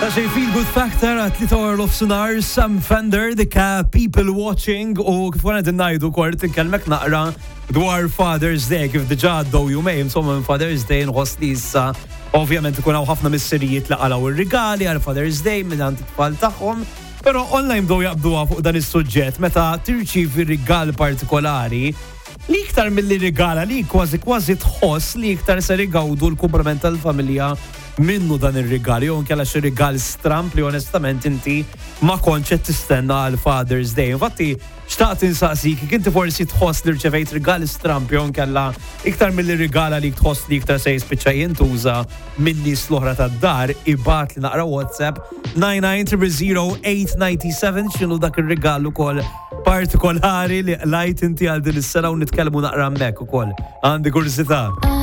Xej feel good factor at 3 hour of sonar, Sam Fender, dikka people watching u kif għana d-najdu kort t-kelmek naqra dwar Father's Day, kif diġa għaddew jumejn, insomma Father's Day nħoss li issa ovvjament ikun hawn ħafna missirijiet li qalaw ir-rigali għal Father's Day minn it-tfal tagħhom, però online bdew jaqbduha fuq dan is-suġġett meta tirċievi rigal partikolari li iktar milli rigala li kważi tħoss li iktar se rigawdu l-kumplament tal-familja minnu dan ir-rigal, jew inkella xi rigal stramp li onestament inti ma kontx qed tistenna għal Father's Day. Infatti xtaqt insaqsik kif inti forsi tħoss li rċevejt rigal stramp jew inkella iktar milli rigala li tħoss li iktar se jispiċċa jintuża min nies l-oħra tad-dar, ibgħat li naqra WhatsApp 9900897 x'inhu dak ir-rigal ukoll partikolari li qlajt inti għal din is-sena u nitkellmu naqra hemmhekk ukoll. Għandi kursità.